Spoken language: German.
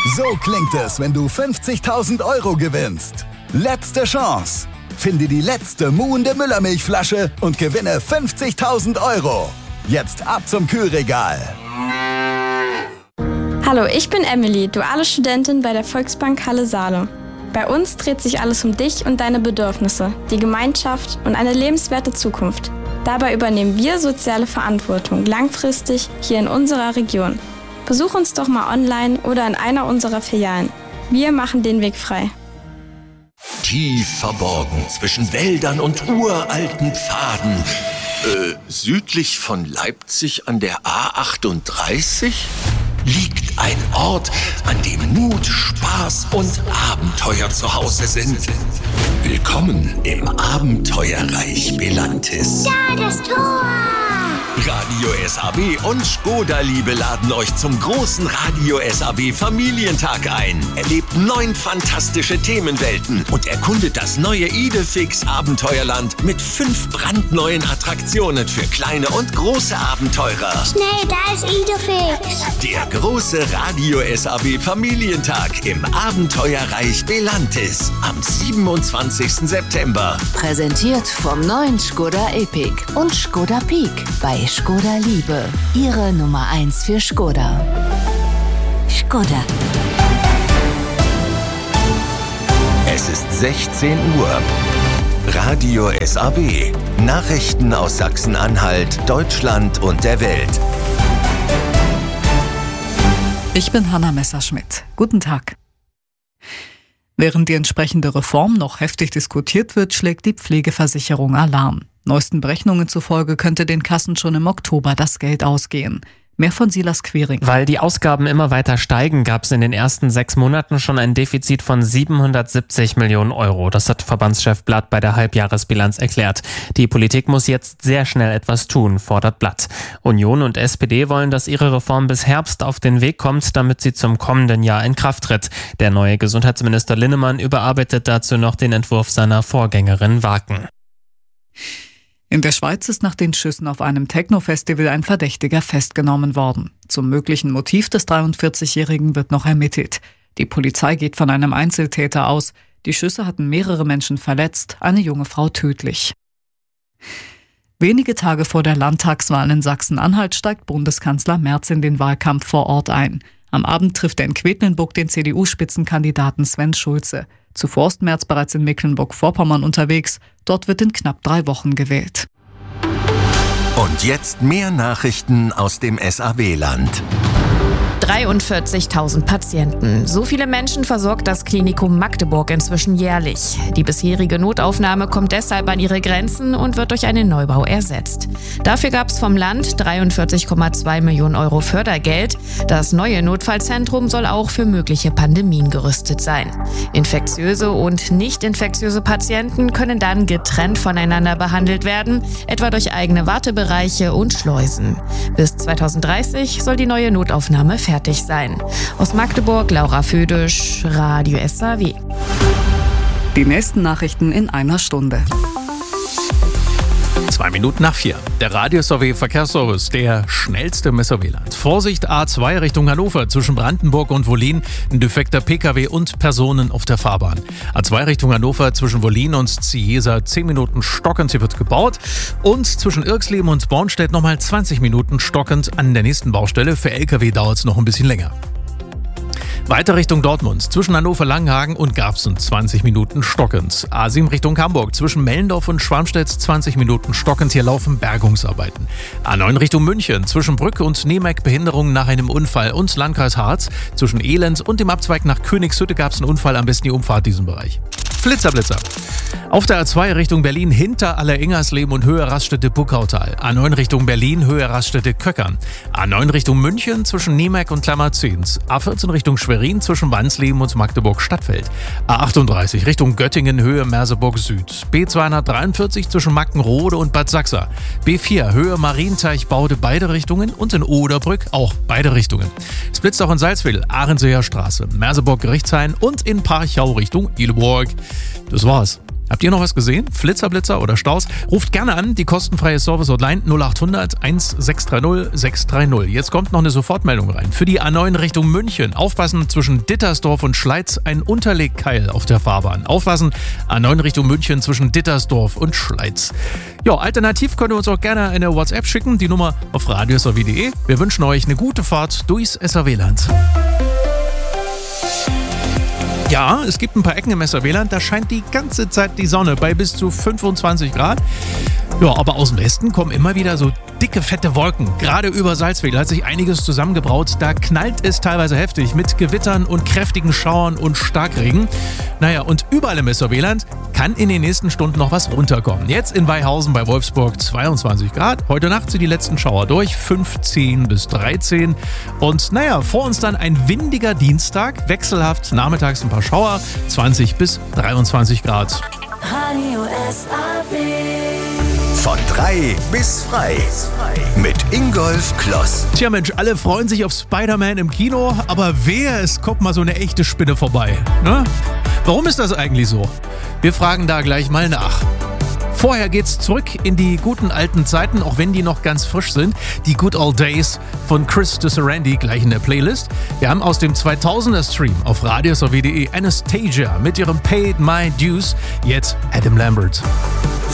So klingt es, wenn du 50.000 € gewinnst. Letzte Chance. Finde die letzte muhende Müllermilchflasche und gewinne 50.000 €. Jetzt ab zum Kühlregal. Hallo, ich bin Emily, duale Studentin bei der Volksbank Halle Saale. Bei uns dreht sich alles um dich und deine Bedürfnisse, die Gemeinschaft und eine lebenswerte Zukunft. Dabei übernehmen wir soziale Verantwortung langfristig hier in unserer Region. Besuch uns doch mal online oder in einer unserer Filialen. Wir machen den Weg frei. Tief verborgen zwischen Wäldern und uralten Pfaden. Südlich von Leipzig an der A38 liegt ein Ort, an dem Mut, Spaß und Abenteuer zu Hause sind. Willkommen im Abenteuerreich Belantis. Da, das Tor! Radio SAW und Škoda Liebe laden euch zum großen Radio SAW Familientag ein. Erlebt 9 fantastische Themenwelten und erkundet das neue Idefix Abenteuerland mit 5 brandneuen Attraktionen für kleine und große Abenteurer. Schnell, da ist Idefix. Der große Radio SAW Familientag im Abenteuerreich Belantis am 27. September. Präsentiert vom neuen Škoda Epiq und Škoda Peak bei Škoda Liebe, Ihre Nummer 1 für Škoda. Škoda. Es ist 16 Uhr. Radio SAW. Nachrichten aus Sachsen-Anhalt, Deutschland und der Welt. Ich bin Hanna Messerschmidt. Guten Tag. Während die entsprechende Reform noch heftig diskutiert wird, schlägt die Pflegeversicherung Alarm. Neuesten Berechnungen zufolge könnte den Kassen schon im Oktober das Geld ausgehen. Mehr von Silas Quering. Weil die Ausgaben immer weiter steigen, gab es in den ersten 6 Monaten schon ein Defizit von 770 Millionen €. Das hat Verbandschef Blatt bei der Halbjahresbilanz erklärt. Die Politik muss jetzt sehr schnell etwas tun, fordert Blatt. Union und SPD wollen, dass ihre Reform bis Herbst auf den Weg kommt, damit sie zum kommenden Jahr in Kraft tritt. Der neue Gesundheitsminister Linnemann überarbeitet dazu noch den Entwurf seiner Vorgängerin Waken. In der Schweiz ist nach den Schüssen auf einem Techno-Festival ein Verdächtiger festgenommen worden. Zum möglichen Motiv des 43-Jährigen wird noch ermittelt. Die Polizei geht von einem Einzeltäter aus. Die Schüsse hatten mehrere Menschen verletzt, eine junge Frau tödlich. Wenige Tage vor der Landtagswahl in Sachsen-Anhalt steigt Bundeskanzler Merz in den Wahlkampf vor Ort ein. Am Abend trifft er in Quedlinburg den CDU-Spitzenkandidaten Sven Schulze. Zuvor ist Merz bereits in Mecklenburg-Vorpommern unterwegs. Dort wird in knapp 3 Wochen gewählt. Und jetzt mehr Nachrichten aus dem SAW-Land. 43.000 Patienten. So viele Menschen versorgt das Klinikum Magdeburg inzwischen jährlich. Die bisherige Notaufnahme kommt deshalb an ihre Grenzen und wird durch einen Neubau ersetzt. Dafür gab es vom Land 43,2 Millionen € Fördergeld. Das neue Notfallzentrum soll auch für mögliche Pandemien gerüstet sein. Infektiöse und nicht infektiöse Patienten können dann getrennt voneinander behandelt werden, etwa durch eigene Wartebereiche und Schleusen. Bis 2030 soll die neue Notaufnahme fertig sein. Aus Magdeburg, Laura Födisch, Radio SAW. Die nächsten Nachrichten in einer Stunde. 2 Minuten nach 4. Der Radio SAW Verkehrsservice, der schnellste im SAW-Land. Vorsicht, A2 Richtung Hannover, zwischen Brandenburg und Wollin, ein defekter Pkw und Personen auf der Fahrbahn. A2 Richtung Hannover, zwischen Wollin und Ziesa, 10 Minuten stockend, hier wird gebaut. Und zwischen Irxleben und Bornstedt nochmal 20 Minuten stockend an der nächsten Baustelle. Für Lkw dauert es noch ein bisschen länger. Weiter Richtung Dortmund, zwischen Hannover-Langenhagen und Garbsen 20 Minuten stockend. A7 Richtung Hamburg, zwischen Mellendorf und Schwarmstedt 20 Minuten stockend, hier laufen Bergungsarbeiten. A9 Richtung München, zwischen Brücke und Nemeck Behinderungen nach einem Unfall und Landkreis Harz. Zwischen Elend und dem Abzweig nach Königshütte gab es einen Unfall, am besten die Umfahrt diesen Bereich. Blitzer. Auf der A2 Richtung Berlin hinter Aller-Ingersleben und Höhe Raststätte Buckautal. A9 Richtung Berlin, Höhe Raststätte Köckern. A9 Richtung München zwischen Nemeck und Klammerzins. A14 Richtung Schwerin zwischen Wansleben und Magdeburg-Stadtfeld. A38 Richtung Göttingen, Höhe Merseburg Süd. B243 zwischen Mackenrode und Bad Sachsa. B4 Höhe Marienteich-Baude beide Richtungen und in Oderbrück auch beide Richtungen. Es blitzt auch in Salzwedel, Ahrenseer Straße, Merseburg-Gerichtshain und in Parchau Richtung Ileburg. Das war's. Habt ihr noch was gesehen? Flitzer oder Staus? Ruft gerne an, die kostenfreie Service-Hotline 0800 1630 630. Jetzt kommt noch eine Sofortmeldung rein. Für die A9 Richtung München. Aufpassen, zwischen Dittersdorf und Schleiz ein Unterlegkeil auf der Fahrbahn. Aufpassen, A9 Richtung München zwischen Dittersdorf und Schleiz. Ja, alternativ könnt ihr uns auch gerne eine WhatsApp schicken, die Nummer auf radiosrv.de. Wir wünschen euch eine gute Fahrt durchs SRW-Land. Ja, es gibt ein paar Ecken im SRW-Land, da scheint die ganze Zeit die Sonne bei bis zu 25 Grad. Ja, aber aus dem Westen kommen immer wieder so dicke, fette Wolken. Gerade über Salzwedel hat sich einiges zusammengebraut. Da knallt es teilweise heftig mit Gewittern und kräftigen Schauern und Starkregen. Naja, und überall im SRW-Land kann in den nächsten Stunden noch was runterkommen. Jetzt in Weihausen bei Wolfsburg 22 Grad. Heute Nacht sind die letzten Schauer durch, 15 bis 13. Und naja, vor uns dann ein windiger Dienstag. Wechselhaft, nachmittags ein paar Schauer, 20 bis 23 Grad. Radio SRW. Von 3 bis frei. Mit Ingolf Kloss. Tja Mensch, alle freuen sich auf Spider-Man im Kino, aber wehe, es kommt mal so eine echte Spinne vorbei. Ne? Warum ist das eigentlich so? Wir fragen da gleich mal nach. Vorher geht's zurück in die guten alten Zeiten, auch wenn die noch ganz frisch sind. Die Good Old Days von Chris Randy gleich in der Playlist. Wir haben aus dem 2000er Stream auf radiosrv.de Anastasia mit ihrem Paid My Dues. Jetzt Adam Lambert.